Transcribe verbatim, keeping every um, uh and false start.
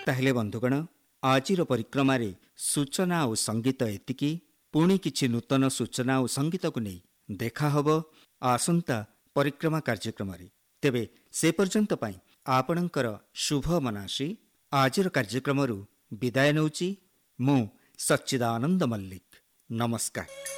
ତାହେଲେ ବନ୍ଧୁଗଣ, ଆଜିର ପରିକ୍ରମାରେ ସୂଚନା ଓ ସଙ୍ଗୀତ ଏତିକି। ପୁଣି କିଛି ନୂତନ ସୂଚନା ଓ ସଙ୍ଗୀତକୁ ନେଇ ଦେଖାହବ ଆସନ୍ତା ପରିକ୍ରମା କାର୍ଯ୍ୟକ୍ରମରେ। ତେବେ ସେ ପର୍ଯ୍ୟନ୍ତ ପାଇଁ ଆପଣଙ୍କର ଶୁଭ ମନାସି ଆଜିର କାର୍ଯ୍ୟକ୍ରମରୁ ବିଦାୟ ନେଉଛି। ମୁଁ ସଚ୍ଚିଦାନନ୍ଦ ମଲ୍ଲିକ। ନମସ୍କାର।